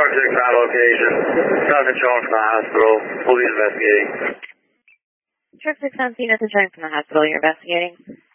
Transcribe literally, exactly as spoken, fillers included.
six nine location. Nothing showing from the hospital. We'll be investigating. Trip six nineteen, it's a train from the hospital. You're investigating?